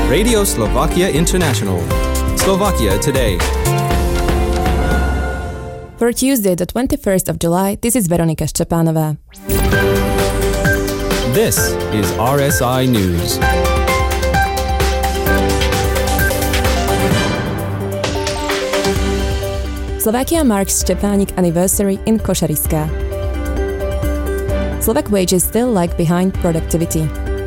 Radio Slovakia International. Slovakia Today. For Tuesday, the 21st of July, this is Veronika Szczepanova. This is RSI News. Slovakia marks Štěpánik anniversary in Košariska. Slovak wages still lag behind productivity.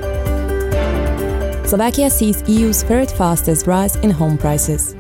Slovakia sees EU's third fastest rise in home prices.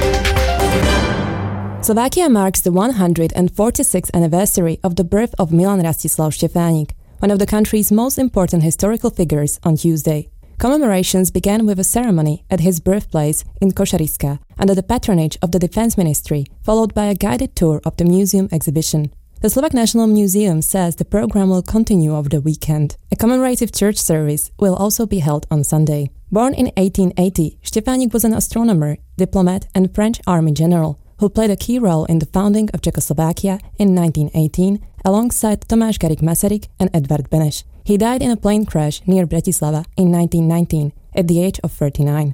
Slovakia marks the 146th anniversary of the birth of Milan Rastislav Štěpánik, one of the country's most important historical figures, on Tuesday. Commemorations began with a ceremony at his birthplace in Košariska under the patronage of the Defense Ministry, followed by a guided tour of the museum exhibition. The Slovak National Museum says the program will continue over the weekend. A commemorative church service will also be held on Sunday. Born in 1880, Štěpánik was an astronomer, diplomat and French army general who played a key role in the founding of Czechoslovakia in 1918 alongside Tomáš Garrigue Masaryk and Edvard Beneš. He died in a plane crash near Bratislava in 1919 at the age of 39.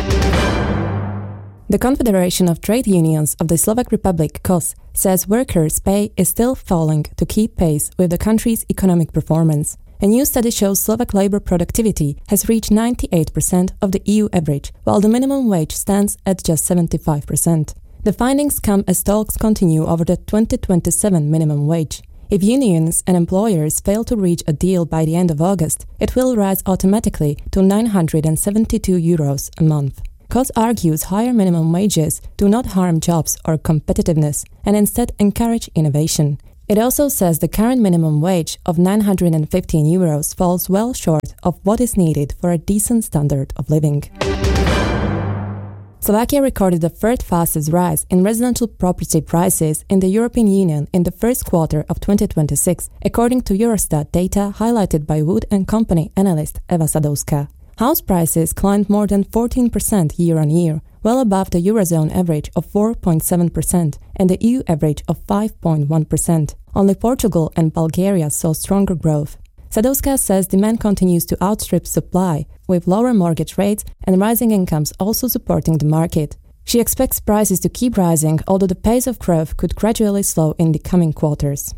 The Confederation of Trade Unions of the Slovak Republic, KOS, says workers' pay is still falling to keep pace with the country's economic performance. A new study shows Slovak labor productivity has reached 98% of the EU average, while the minimum wage stands at just 75%. The findings come as talks continue over the 2027 minimum wage. If unions and employers fail to reach a deal by the end of August, it will rise automatically to €972 a month. KOS argues higher minimum wages do not harm jobs or competitiveness and instead encourage innovation. It also says the current minimum wage of €915 falls well short of what is needed for a decent standard of living. Slovakia recorded the third fastest rise in residential property prices in the European Union in the first quarter of 2026, according to Eurostat data highlighted by Wood & Company analyst Eva Sadowska. House prices climbed more than 14% year-on-year, well above the Eurozone average of 4.7% and the EU average of 5.1%. Only Portugal and Bulgaria saw stronger growth. Sadowska says demand continues to outstrip supply, with lower mortgage rates and rising incomes also supporting the market. She expects prices to keep rising, although the pace of growth could gradually slow in the coming quarters.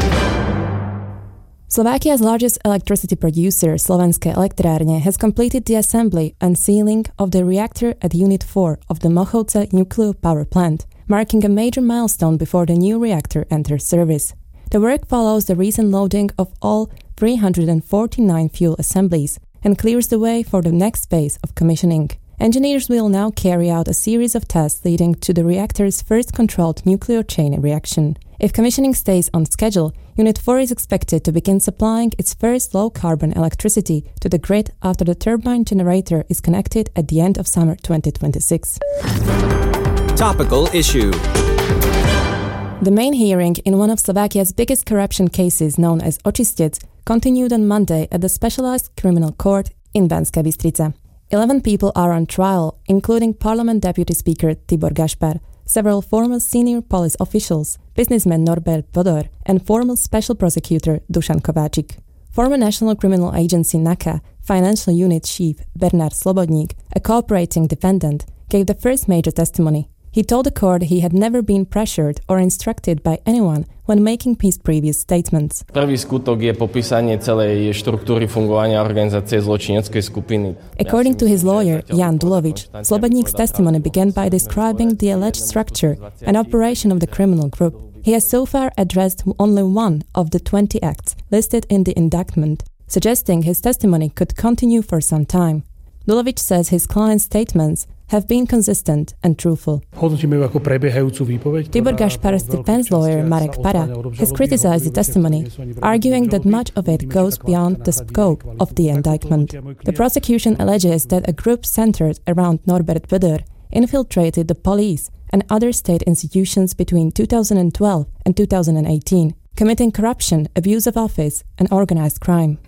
Slovakia's largest electricity producer, Slovenské elektrárne, has completed the assembly and sealing of the reactor at Unit 4 of the Mochovce nuclear power plant, marking a major milestone before the new reactor enters service. The work follows the recent loading of all 349 fuel assemblies and clears the way for the next phase of commissioning. Engineers will now carry out a series of tests leading to the reactor's first controlled nuclear chain reaction. If commissioning stays on schedule, Unit 4 is expected to begin supplying its first low-carbon electricity to the grid after the turbine generator is connected at the end of summer 2026. Topical issue. The main hearing in one of Slovakia's biggest corruption cases, known as Očistec, continued on Monday at the Specialized Criminal Court in Banská Bystrica. 11 people are on trial, including Parliament Deputy Speaker Tibor Gašpar, several former senior police officials, businessman Norbert Bodor, and former Special Prosecutor Dušan Kováčik. Former National Criminal Agency NAKA Financial Unit Chief Bernard Slobodník, a cooperating defendant, gave the first major testimony. He told the court he had never been pressured or instructed by anyone when making his previous statements. Prvý skutok je popísanie celej štruktúry fungovania organizácie zločineckej skupiny. According to his lawyer, Jan Dulovič, Slobodník's testimony began by describing the alleged structure and operation of the criminal group. He has so far addressed only one of the 20 acts listed in the indictment, suggesting his testimony could continue for some time. Dulovič says his client's statements have been consistent and truthful. Tibor Gašpar's defense lawyer Marek Para has criticized the testimony, arguing that much of it goes beyond the scope of the indictment. The prosecution alleges that a group centered around Norbert Bodor infiltrated the police and other state institutions between 2012 and 2018, committing corruption, abuse of office, and organized crime.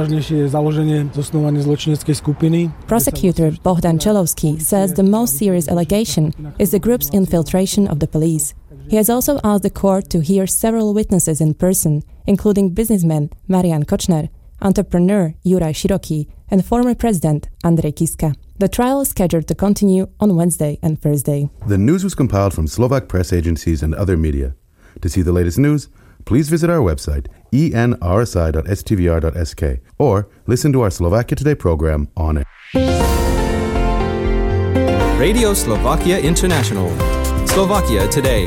Prosecutor Bohdan Čelovský says the most serious allegation is the group's infiltration of the police. He has also asked the court to hear several witnesses in person, including businessman Marian Kočner, entrepreneur Juraj Široki, and former president Andrej Kiska. The trial is scheduled to continue on Wednesday and Thursday. The news was compiled from Slovak press agencies and other media. To see the latest news, please visit our website, enrsi.stvr.sk, or listen to our Slovakia Today program on air. Radio Slovakia International. Slovakia Today.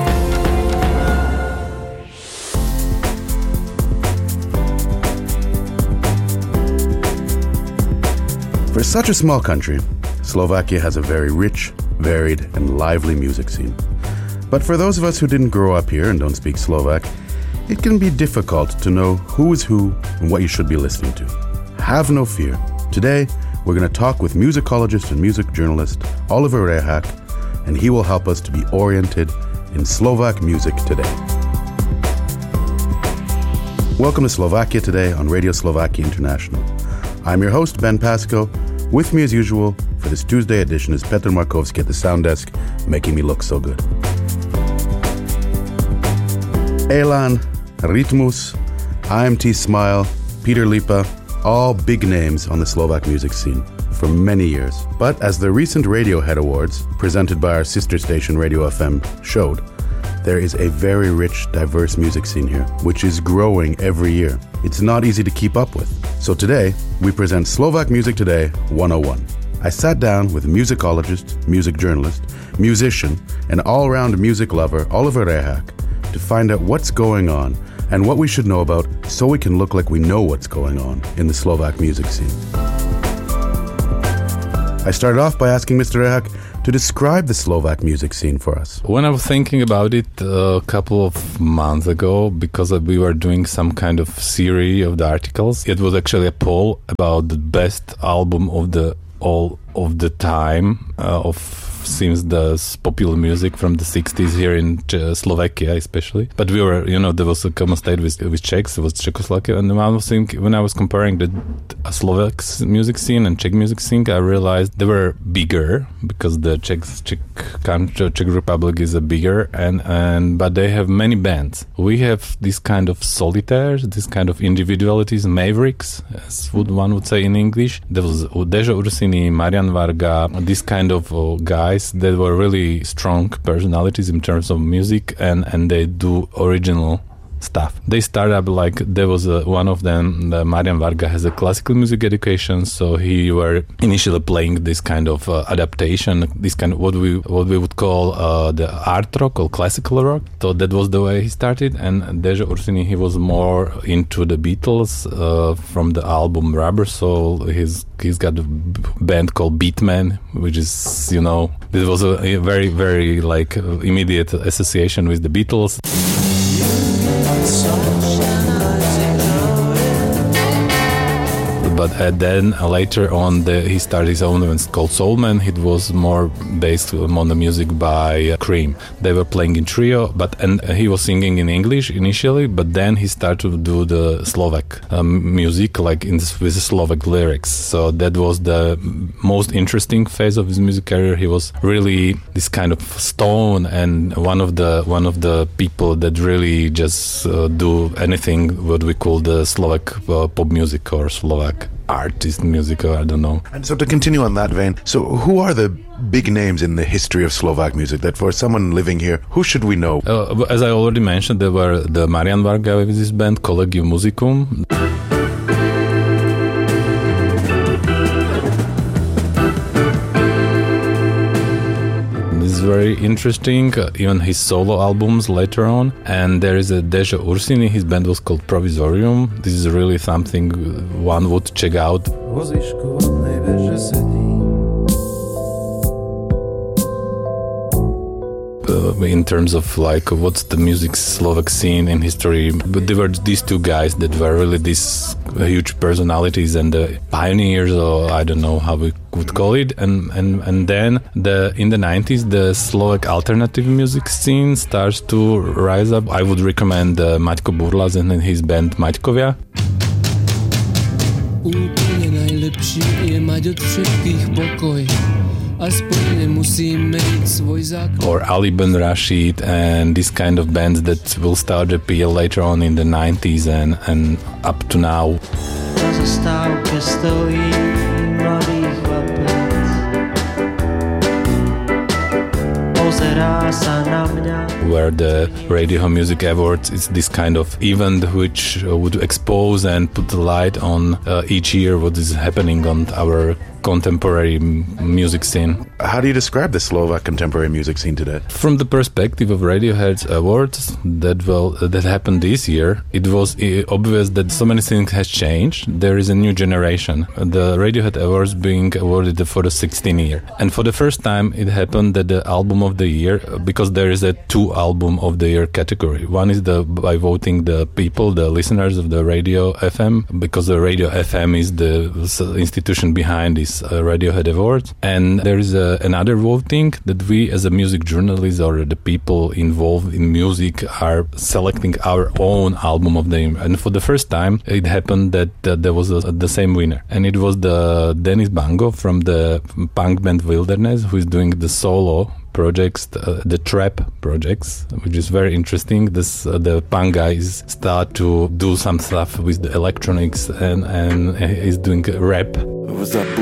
For such a small country, Slovakia has a very rich, varied, and lively music scene. But for those of us who didn't grow up here and don't speak Slovak, it can be difficult to know who is who and what you should be listening to. Have no fear. Today, we're going to talk with musicologist and music journalist Oliver Rehák, and he will help us to be oriented in Slovak music today. Welcome to Slovakia Today on Radio Slovakia International. I'm your host, Ben Pasco. With me as usual for this Tuesday edition is Petr Markovsky at the sound desk, making me look so good. Elan, Rytmus, IMT Smile, Peter Lipa, all big names on the Slovak music scene for many years. But as the recent Radiohead Awards, presented by our sister station Radio FM, showed, there is a very rich, diverse music scene here, which is growing every year. It's not easy to keep up with. So today, we present Slovak Music Today 101. I sat down with musicologist, music journalist, musician, and all-around music lover Oliver Rehák to find out what's going on and what we should know about so we can look like we know what's going on in the Slovak music scene. I started off by asking Mr. Rehák to describe the Slovak music scene for us. When I was thinking about it a couple of months ago, because we were doing some kind of series of the articles, it was actually a poll about the best album of the all of the time of seems the popular music from the 60s here in Slovakia especially. But we were, there was a common state with Czechs, it was Czechoslovakia, and I was thinking, when I was comparing the Slovak music scene and Czech music scene, I realized they were bigger because the Czech Republic is a bigger, but they have many bands. We have this kind of solitaires, this kind of individualities, mavericks, as one would say in English. There was Deja Ursini, Marian Varga, this kind of guys that were really strong personalities in terms of music, and they do original stuff. They start up like there was one of them, Marian Varga, has a classical music education, so he were initially playing this kind of adaptation, this kind of what we would call the art rock or classical rock. So that was the way he started. And Deja Ursini, he was more into the Beatles from the album Rubber Soul. He's got a band called Beatman, which is this was a very very like immediate association with the Beatles. But then later on, he started his own band called Soulman. It was more based on the music by Cream. They were playing in trio, and he was singing in English initially, but then he started to do the Slovak music, like with the Slovak lyrics. So that was the most interesting phase of his music career. He was really this kind of stone, and one of the people that really just do anything what we call the Slovak pop music or Slovak artist music, or I don't know. And so to continue on that vein, so who are the big names in the history of Slovak music that for someone living here, who should we know? As I already mentioned, there were the Marian Varga with his band Collegium Musicum. Very interesting, even his solo albums later on. And there is a Deja Ursini, his band was called Provisorium. This is really something one would check out. In terms of like what's the music Slovak scene in history, but there were these two guys that were really these huge personalities and the pioneers, or I don't know how we would call it. And then in the 90s the Slovak alternative music scene starts to rise up. I would recommend Maťko Burlas and his band Maťkovia. Úplne najlepší je mať od všetkých pokoj. or Ali Ben Rashid and this kind of bands that will start to appear later on in the 90s and up to now. Where the Radio Music Awards is this kind of event which would expose and put the light on each year what is happening on our contemporary music scene. How do you describe the Slovak contemporary music scene today? From the perspective of Radiohead's awards that happened this year, it was obvious that so many things has changed. There is a new generation. The Radiohead Awards being awarded for the 16th year. And for the first time it happened that the album of the year, because there is a 2 album of the year category. One is by voting the people, the listeners of the Radio FM, because the Radio FM is the institution behind this Radiohead Awards. And there is another voting that we as a music journalists or the people involved in music are selecting our own album of the year. And for the first time it happened that there was the same winner. And it was the Denis Bango from the punk band Wilderness, who is doing the solo projects, the trap projects, which is very interesting. The punk guys start to do some stuff with the electronics and he's doing rap.